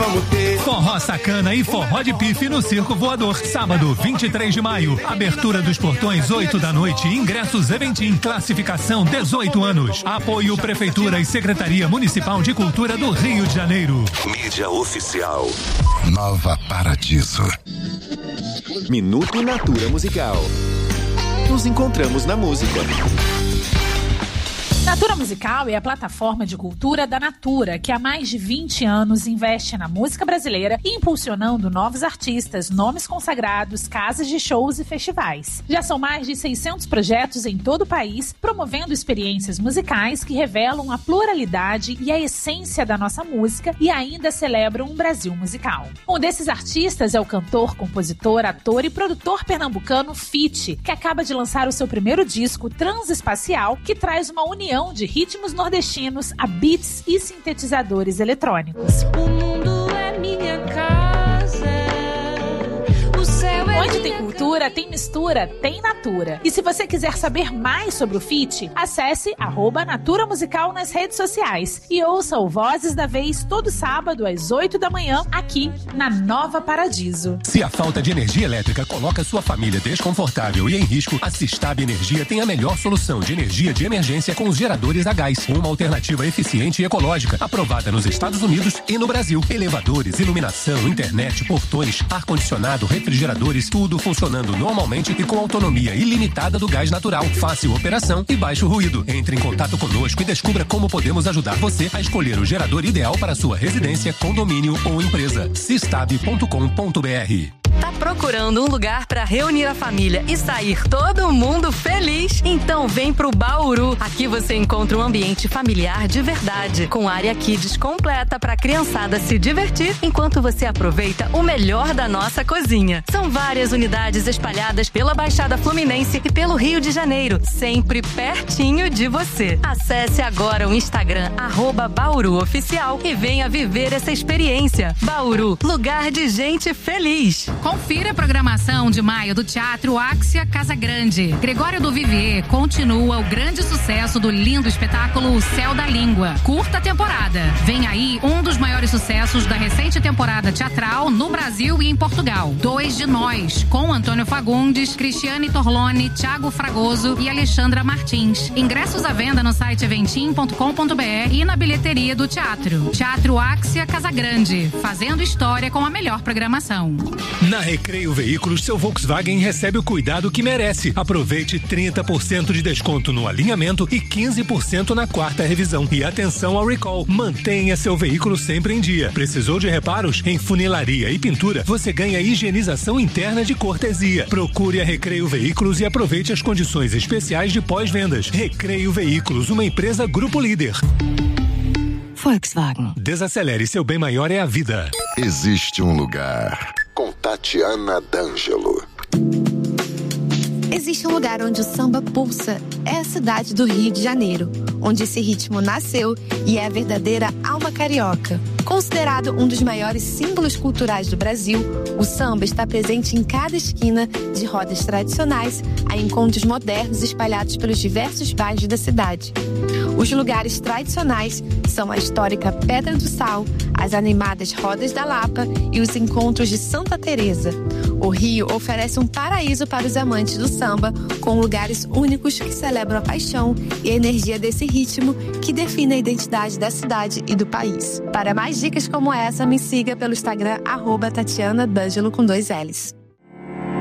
vamos ter. Forró Sacana e Forró de Pife no Circo Voador. Sábado, 23 de maio. Abertura dos portões, 8 da noite. Ingressos Eventim. Classificação 18 anos. Apoio Prefeitura e Secretaria Municipal de Cultura do Rio de Janeiro. Mídia oficial. Nova Paradiso. Minuto Natura Musical. Nos encontramos na música. Natura Musical é a plataforma de cultura da Natura, que há mais de 20 anos investe na música brasileira e impulsionando novos artistas, nomes consagrados, casas de shows e festivais. Já são mais de 600 projetos em todo o país, promovendo experiências musicais que revelam a pluralidade e a essência da nossa música e ainda celebram um Brasil musical. Um desses artistas é o cantor, compositor, ator e produtor pernambucano Fit, que acaba de lançar o seu primeiro disco, Transespacial, que traz uma união de ritmos nordestinos a beats e sintetizadores eletrônicos. O mundo é minha casa. O céu é Onde tem cultura, tem mistura, tem Natura. E se você quiser saber mais sobre o Fit, acesse @Natura Musical nas redes sociais e ouça o Vozes da Vez todo sábado às 8 da manhã aqui na Nova Paradiso. Se a falta de energia elétrica coloca sua família desconfortável e em risco, a Sistab Energia tem a melhor solução de energia de emergência com os geradores a gás. Uma alternativa eficiente e ecológica, aprovada nos Estados Unidos e no Brasil. Elevadores, iluminação, internet, portões, ar-condicionado, refrigeradores, tudo funcionando normalmente e com autonomia ilimitada do gás natural. Fácil operação e baixo ruído. Entre em contato conosco e descubra como podemos ajudar você a escolher o gerador ideal para sua residência, condomínio ou empresa. Sistab.com.br. Tá procurando um lugar para reunir a família e sair todo mundo feliz? Então vem pro Bauru. Aqui você encontra um ambiente familiar de verdade, com área kids completa para a criançada se divertir enquanto você aproveita o melhor da nossa cozinha. São várias unidades espalhadas pela Baixada Fluminense e pelo Rio de Janeiro, sempre pertinho de você. Acesse agora o Instagram @BauruOficial e venha viver essa experiência. Bauru, lugar de gente feliz. Confira a programação de maio do Teatro Axia Casa Grande. Gregório do Vivier continua o grande sucesso do lindo espetáculo O Céu da Língua. Curta temporada. Vem aí um dos maiores sucessos da recente temporada teatral no Brasil e em Portugal. 2 de Nós, com Antônio Fagundes, Cristiane Torlone, Thiago Fragoso e Alexandra Martins. Ingressos à venda no site eventim.com.br e na bilheteria do teatro. Teatro Axia Casa Grande, fazendo história com a melhor programação. Na Recreio Veículos, seu Volkswagen recebe o cuidado que merece. Aproveite 30% de desconto no alinhamento e 15% na quarta revisão. E atenção ao recall. Mantenha seu veículo sempre em dia. Precisou de reparos? Em funilaria e pintura, você ganha higienização interna de cortesia. Procure a Recreio Veículos e aproveite as condições especiais de pós-vendas. Recreio Veículos, uma empresa Grupo Líder. Volkswagen. Desacelere, seu bem maior é a vida. Existe um lugar. Com Tatiana D'Angelo. Existe um lugar onde o samba pulsa. É a cidade do Rio de Janeiro, onde esse ritmo nasceu e é a verdadeira alma carioca. Considerado um dos maiores símbolos culturais do Brasil, o samba está presente em cada esquina, de rodas tradicionais a encontros modernos espalhados pelos diversos bairros da cidade. Os lugares tradicionais são a histórica Pedra do Sal, as animadas Rodas da Lapa e os encontros de Santa Teresa. O Rio oferece um paraíso para os amantes do samba, com lugares únicos que celebram a paixão e a energia desse ritmo que define a identidade da cidade e do país. Para mais dicas como essa, me siga pelo Instagram @Tatiana D'Angelo com 2 L's.